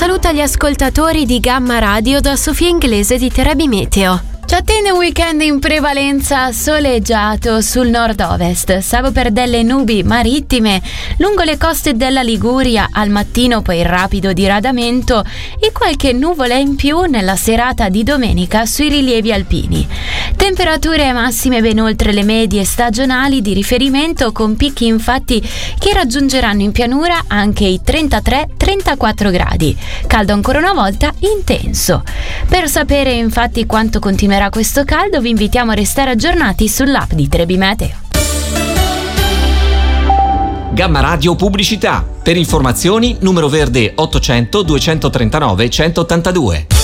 saluto agli ascoltatori di Gamma Radio da Sofia Inglese di Terabi Meteo. Ci attende un weekend in prevalenza soleggiato sul nord-ovest, salvo per delle nubi marittime lungo le coste della Liguria al mattino, poi rapido diradamento e qualche nuvola in più nella serata di domenica sui rilievi alpini. Temperature massime ben oltre le medie stagionali di riferimento, con picchi infatti che raggiungeranno in pianura anche i 33-34 gradi. Caldo ancora una volta intenso. Per sapere infatti quanto continuerà questo caldo vi invitiamo a restare aggiornati sull'app di Terabi Meteo. Gamma Radio Pubblicità. Per informazioni numero verde 800 239 182.